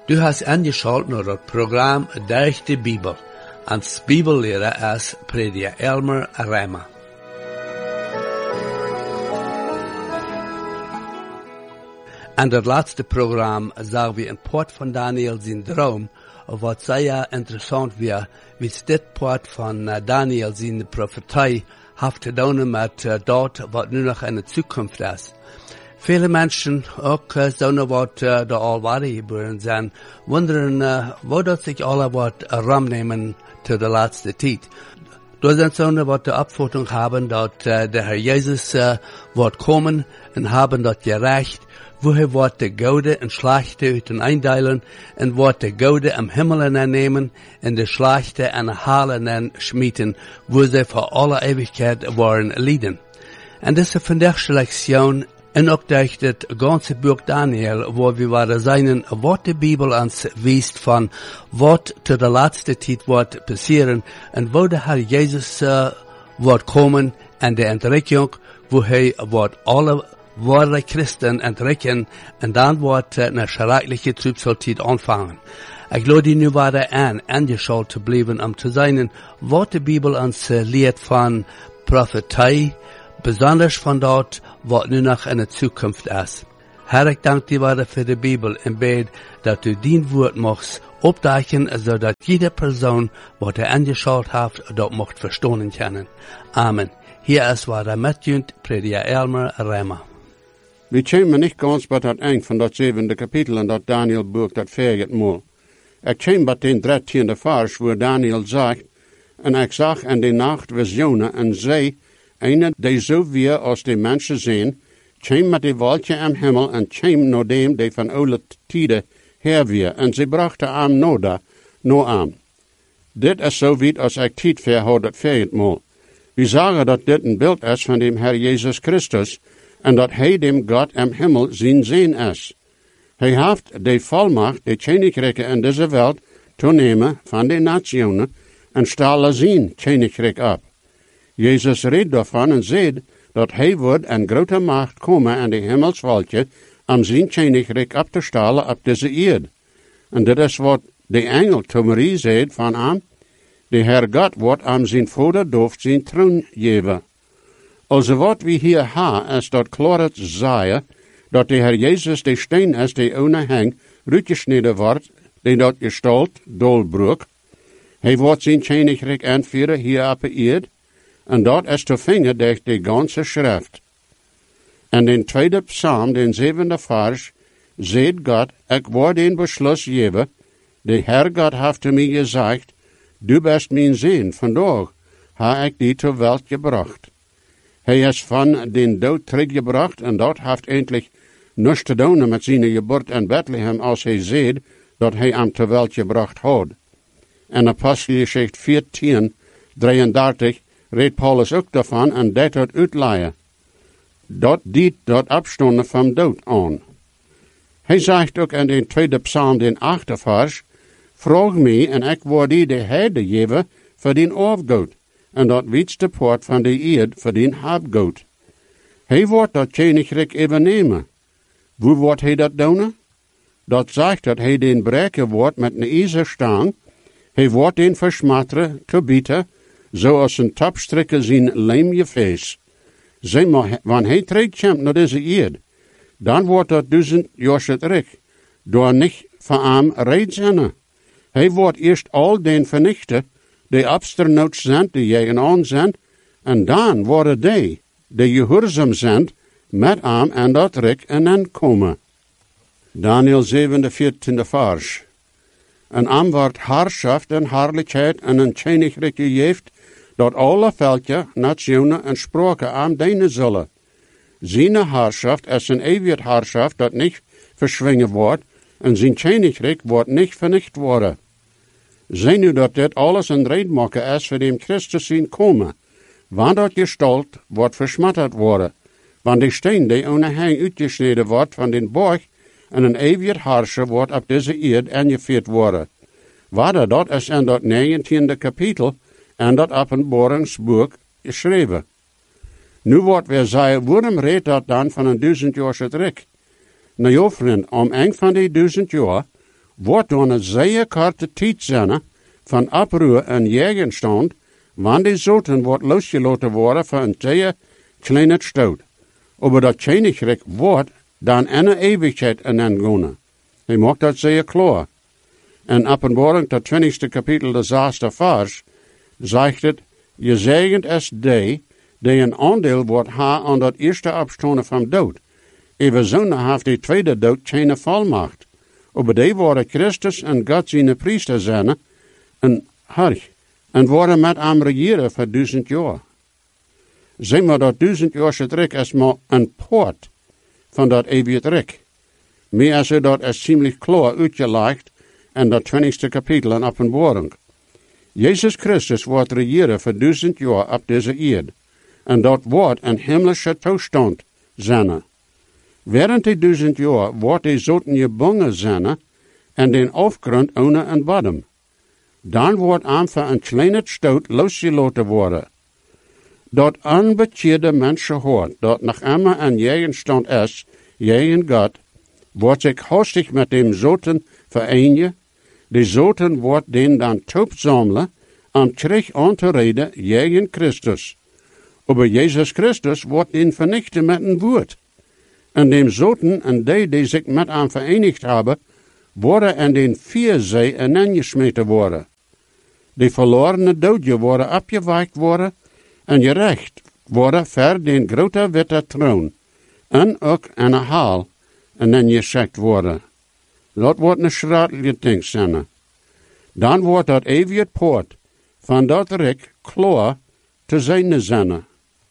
Du hast angeschaut naar het programma Durch de Bibel. Als Bibellehrer is prediker Elmer Rema. En dat laatste programma zagen we een poort van Daniel zijn droom, wat zeer interessant was, wie dit poort van Daniel zijn profetie heeft te doen met dat wat nu nog in de toekomst is. Viele mensen, ook zo'n wat de alweer geboren zijn, wonderen wat dat zich alle wat ramnemen te de laatste tijd. Er zijn zo'n wat de opvatting hebben dat de Heer Jezus wordt komen en hebben dat gerecht, wo hij wordt de gouden en slechte uit eindelen en wordt de gouden am Himmel nemen en de slechte en halen schmieten, wo ze voor alle eeuwigheid worden lieden. En deze vandaagse lektion en ook durch het ganze boek Daniel, wo we waren zijn, wat de Bibel ons wijst van wat te de laatste tijd wordt passeren en wo de Heer Jezus wordt komen en de entrekking, wo hij wordt alle ware Christen entrekken en dan wordt een schreckliche Trübsaltijd aanvangen. Ik geloof die nu waren aangeschaut te blijven om te zijn wat de Bibel ons leert van profetie, besonders van dat wat nu nog in de toekomst is. Herr, ik dank die waarde voor de Bibel en bid dat u dien woord mocht opdagen, zodat jede persoon wat aangeschaut heeft, dat mocht verstaan kunnen. Amen. Hier is waar de metjunt prediker Elmer Rema. We komen niet ganz bij het eind van dat 7e kapitel in dat Daniel-boek dat 40 maal. Ik kom bij den 13e vers, waar Daniel zegt, en ik zag in de nacht visioenen en zei, een die zo weer als de mensen zijn, kwam met de wolkje am hemel en kwam naar dem die van oude tijden her weer, en ze brachten aan no aan. Dit is zo weit als ik tijd verhoud het 40 maal. We zeggen dat dit een beeld is van de Heer Jezus Christus, en dat hij dem God am Himmel zijn is. Hij heeft de volmacht, de königrijken in deze wereld, te nemen van de nationen en stalen zijn koninkrijk op. Jezus reed daarvan en zei dat hij wordt een grote macht komen aan de hemelsvolkje om zijn koninkrijk op te stalen op deze eerd. En dit is wat de engel te Marie zei van hem, de Heer God wordt aan zijn vader doof zijn troon geven. Also wat we hier hebben, is dat klaar zeggen, dat de Heer Jezus de steen is die ohne hang uitgesneden wordt, die dat gestalt dolbroek. Hij wordt zijn koninkrijk aanvieren hier op de eerd, en dat is te vinden door de ganze schrift. En in tweede psalm, den 7e vers, zegt God, ik word een beschluss geven, de Heer God heeft te mij gezegd, du bist mijn zoon, vandaag heb ik die ter wereld gebracht. Hij is van den dood teruggebracht en dat heeft eindelijk niets te doen met zijn geboorte in Bethlehem als hij zei dat hij hem ter wereld gebracht had. En Apostelgeschichte 14, 33 redt Paulus ook daarvan en deed het uitleiden. Dat dient dat afstonden van dood aan. Hij zegt ook in de tweede psalm, den 8e vers, vraag mij en ik word die de heide geven voor den afgoed, en dat wietste poort van de eerd voor den habgoed. Hij wordt dat koninkrijk even nemen. Hoe wordt hij dat doen? Dat zegt dat hij den breken wordt met een ijzerstang, hij wordt den versmatteren, gebieten, zoals een tapstrikker zijn lijmgefeest. Zeg maar, wanneer hij terugkomt naar deze eerd, dan wordt dat 1000 jaar terug, door niet van hem reizen. Hij wordt eerst al den vernichten, die absternoot zijn, die jij aan zijn, en dan worden die gehoorzaam zijn, met hem en dat rijk en dan komen. Daniel 7, 14 vers. En hem wordt haarschaft en haarlijkheid en een koninkrijk gegeven, dat alle velken, nationen en spraken aan dienen zullen. Zijn haarschaft is een eeuwig haarschaft dat niet verschwingen wordt, en zijn koninkrijk wordt niet vernicht worden. Zie nu dat dit alles een redmaker is voor dem Christus zien komen, want dat gestalt wordt versmatterd worden, want de steen die ohne hang uitgesneden wordt van den borg en een eeuwig haarscher wordt op deze eerd aangevierd worden. Waar dat is in dat 19e kapitel en dat openbaringsboek geschreven. Nu wordt weer zeggen, waarom redt dat dan van een 1000 jaar terug? Nou ja, vriend, om een van die 1000 jaar wordt dan een zeer korte tijd zijn van oproer en jegenstand, wanneer die zoten wordt losgelaten worden van een zeer kleine stoot. Aber dat Königreich wordt dan eine Ewigkeit gaan. Hij maakt dat zeer klaar. En Openbaring, dat 20e kapitel, de 6e vers, zegt het, je zegent es die een aandeel wordt aan dat eerste opstaan van dood. Even zonder heeft die tweede dood geen volmacht. Aber die worden Christus en God zijn priester zijn, en harg, en worden met hem regeren voor 1000 jaar. Zeg maar dat 1000 jaar rijk is maar een poort van dat eeuwige rijk. Meer als dat is ziemlich klaar uitgelegd in dat 20e kapitel in Openbaring. Jezus Christus wordt regeren voor 1000 jaar op deze aarde. En dat wordt een hemelse toestand zijn. Während die 1000 jaar wordt die zoten gebangen zijn en den afgrond ohne een bodem. Dan wordt einfach een kleine stoot losgelaten worden. Dat onbekeerde mensen hoort, dat nog immer een jegenstand is, jegen God, wordt zich hastig met dem zoten vereenigen. Die zoten wordt den dan toepzamelen, om terug aan te reden jegen Christus. Aber Jezus Christus wordt den vernichten met een woord. En dem zoten en die zich met hem verenigd hebben, worden in den vierzee ineengesmeten worden. Die verlorene doodje worden opgewekt worden en gerecht worden voor den grote witte troon. En ook in een haal ineengeschikt worden. Dat wordt een schratelijke ding zijn. Dan wordt dat eeuwige poort van dat rijk klaar te zijn.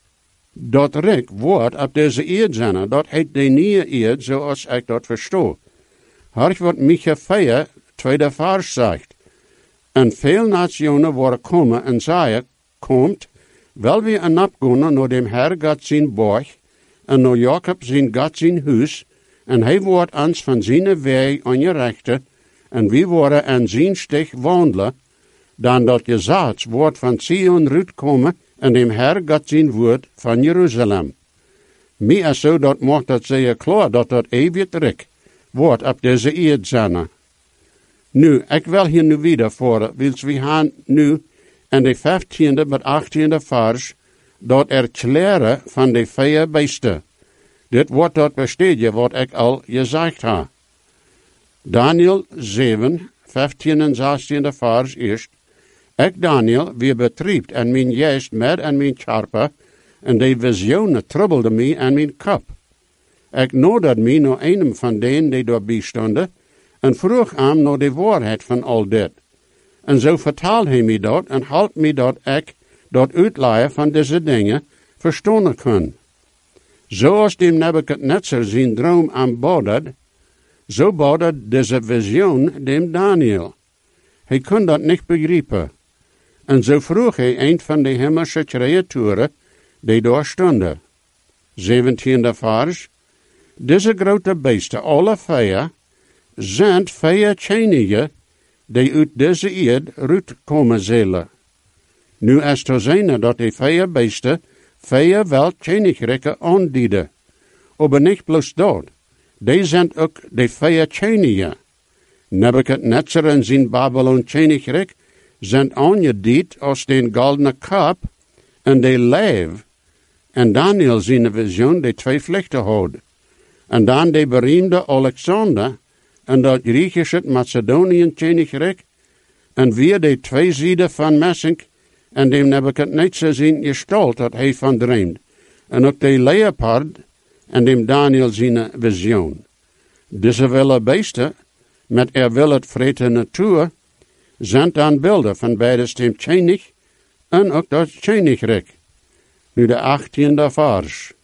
Dat rijk wordt op deze eerd zijn. Dat heet de nieuwe eerd, zoals ik dat verstoor. Hark wat Micha 4, tweede vers zegt. En veel nationen worden komen en zeggen, komt, wel we een opgaan naar dem Herr God zijn borg, en naar Jacob zijn God zijn huis, en hij wordt ons van zijn weg aan je rechten, en we worden aan zijn steg wandelen, dan dat je zaad wordt van Sion uitkomen, en dem Herr God zijn woord van Jeruzalem. Meer zo dat maakt dat zeer klaar dat dat eeuwig rijk wordt op deze eerd zijn. Nu, ik wil hier nu wieder voor, wils we gaan nu in de 15e met 18e vers dat erklaren van de 4 beesten. Dit wordt dat besteden wat ik al gezegd heb. Daniel 7, 15 en 16e vers eerst. Ik, Daniel, wie betriebt en mijn geest met en mijn charpe, en de visionen trubbelde mij en mijn kop. Ik noodde mij naar een van denen die daarbij stonden, en vroeg hem naar de waarheid van al dit. En zo vertaalde hij mij dat, en hielp mij dat ik dat uitleiden van deze dingen verstaan kon. Zoals dem Nebuchadnezzar zijn droom aanbodet, zo bodet deze visioen dem Daniel. Hij kon dat niet begrijpen. En zo vroeg hij een van de hemelse creaturen die daar stonden. 17e vers. Deze grote beesten, alle 4, zijn 4 koningen die uit deze eerd uitkomen zullen. Nu is te zijn dat die 4 beesten 4 welkönigrijken aandienen. Aber niet bloos dat. Die zijn ook de 4 koningen. Nebuchadnezzar en zijn Babylon koninkrijk zijn aangediend als den goldene kap en de leeuw. En Daniel zijn visioen de 2 vlechten houdt. En dan de beroemde Alexander en dat Griechische Macedoniën koninkrijk en weer de 2 zijden van messing en dem Nebuchadnezzar zijn gestalt dat hij van dreamt. En ook de leopard en dem Daniel zijn visioen. Deze wille beesten met wil het vrede natuur zijn dan beelden van beide dem koning en ook dat koninkrijk. Nu de 18e vers.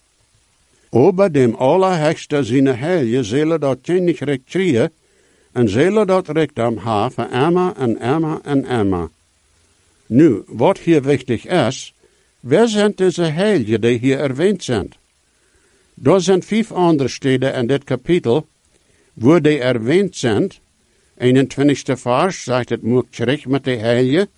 Ober dem Allerhöchste zijn heilige zullen dat koninkrijk kriegen en zullen dat rijkdom hebben immer en immer en immer. Nu, wat hier wichtig is, wer zijn deze heiligen die hier erwähnt zijn? Er zijn 5 andere steden in dit kapitel, waar die erwähnt zijn. 21e vers zegt het moet terug met de heiligen.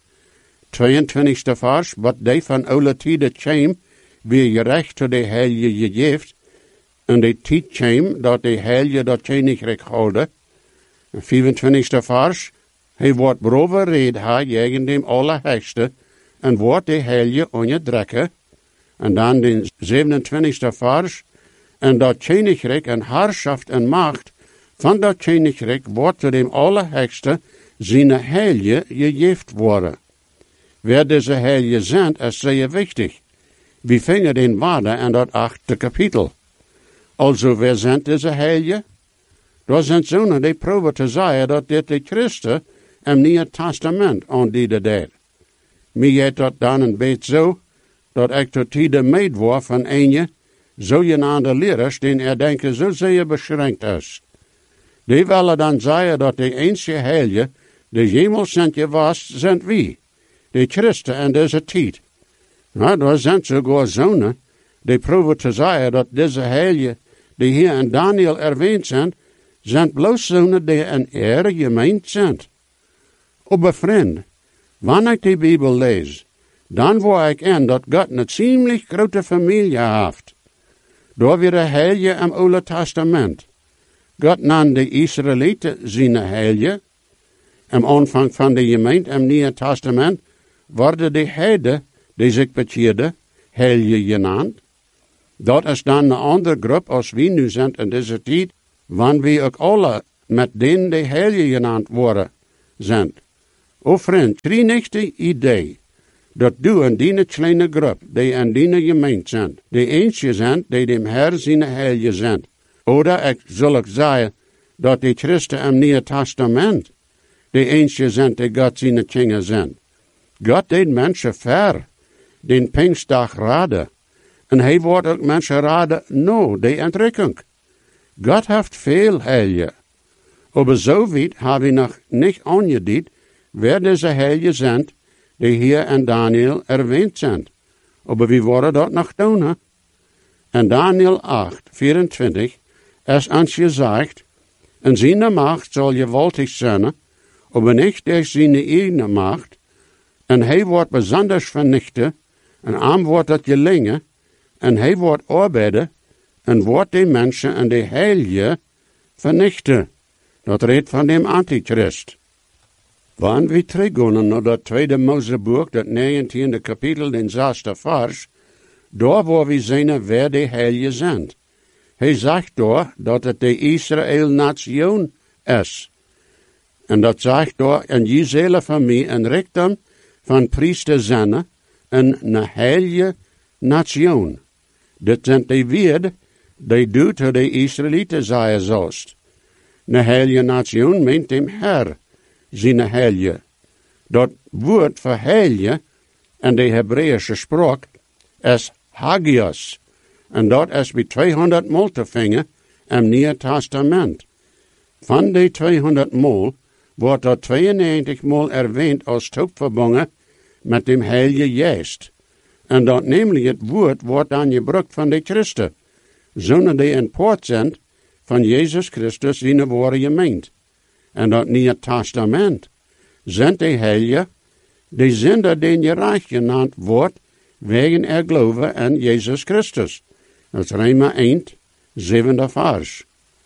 22e vers, wat die van oude tijden kwam, wie gerecht tot de heilige gegeven. En de tijd kwam dat de heiligen dat koninkrijk houden. 25. vers. Hij wordt beroofd ha tegen dem Allerhöchste en wordt de heilige onderdrukken. En dan de 27. vers. En dat koninkrijk en heerschaft en macht van dat koninkrijk wordt door dem Allerhöchste zijn heilige gegeven worden. Wer deze heilige zijn, is zeer wichtig. We vingen den waarde in dat 8e kapitel. Also, wer zijn deze heilige? Daar zijn zonen die proberen te zeggen dat dit de Christen im Nieuwe Testament aan die deed. Mij gaat dat dan een beetje zo, dat ik tot die meid word van een zogenaamde leraars, die denken zo zeer beschränkt is. Die willen dan zeggen dat de enige heilige, die jemals zijn geweest, zijn wie? De Christen in deze tijd. Nou, daar zijn sogar zonen, die proberen te zeggen dat deze heilige, die hier in Daniel erwähnt zijn bloos zonen die in ere gemeend zijn. Maar vriend, wanneer ik de Bijbel lees, dan word ik in dat God een ziemlich grote familie heeft. Door weer de heilige im Oude Testament. God nam de Israëlieten zijn heilige. Am aanvang van de gemeente im Nieuwe Testament worden de heiden, die zich bekeerden, heilige genaamd. Dat is dan een andere groep als we nu zijn in deze tijd, wanneer we ook alle met denen die heilige genaamd worden zijn. O vriend, krijg niet de idee dat du en die kleine groep, die in die gemeente zijn, de eentje zijn, die dem Herr zijn heilige zijn. Oder ik zal ook zeggen, dat de Christen im Nieuwe Testament, de eentje zijn, die God zijn kinderen zijn. God deed mensen ver, den Pinkstdag raden. En hij wordt ook mensen raden, de entrekking. God heeft veel heilige. Maar zo weit hebben we nog niet aangediend, wer deze heilige zijn, die hier in Daniel erwähnt zijn. Maar we worden dat nog doen. In Daniel 8, 24 is ons gezegd, en zijn macht zal gewaltig zijn, maar niet door zijn eigen macht, en hij wordt besonders vernichten, en aan wordt dat gelingen, en hij wordt arbeiden, en wordt de mensen en de heilige vernichten. Dat redt van dem Antichrist. Wanneer we teruggaan naar dat tweede Moseboek, dat 19e kapitel, den 6e vers, daar waar we zien wer de heilige zijn. Hij zegt daar dat het de Israël-nation is. En dat zegt daar, en je zullen van mij een richting van priester zijn, een heilige nation. Dit zijn de woorden die du tot de Israëlieten zeggen zoust. Een heilige nation meent dem Herr, zijn heilige. Dat woord voor heilige in de Hebreeuwse spraak is hagios. En dat is bij 200 maal te vinden im Nieuwe Testament. Van de 200 maal wordt dat 92 maal erwähnt als toeverbonden met dem heilige Geest. En dat namelijk het woord wordt dan gebruikt van de Christen, zonen die in poort zijn van Jezus Christus zijn ware gemeend. En dat Nieuwe Testament zijn de heilige, die zinder den je reich genaamd wordt, wegen geloven in Jezus Christus. Dat is Roma 1, 7e vers.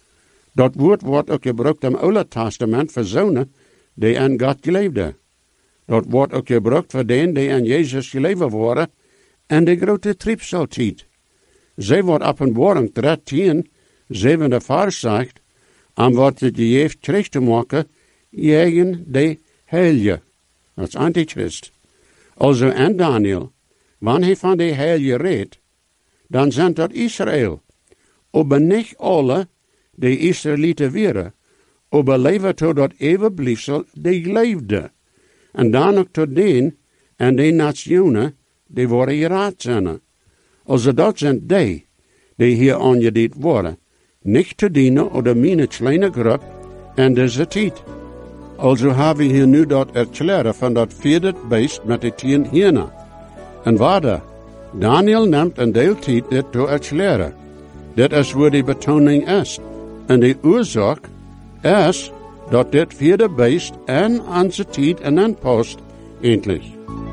Dat woord wordt ook gebruikt im Oude Testament voor zonen die aan God geleefden. Dat wordt ook gebruikt voor denen die aan Jezus geleefd worden en de grote triebseltijd. Zij wordt Openbaring 13, 7e vers zegt, en wordt het gegeven terug te maken tegen de heilige. Dat is Antichrist. Also in Daniel, wanneer hij van de heilige redt, dan zijn dat Israël. Maar niet alle die Israëlieten waren, maar leven tot dat eeuwbliefsel die leefde. En dan ook tot den en de nationen die worden geraad zijn. Also dat zijn die hier aangediend worden. Niet te dienen oder mijn kleine groep in deze tijd. Also hebben we hier nu dat erklaren van dat vierde beest met de 10 hienen. En waarde, Daniel neemt een deel tijd dit te erklaren. Dit is waar de betoning is. En de oorzaak is dat dit vierde beest en onze tijd en past endlich.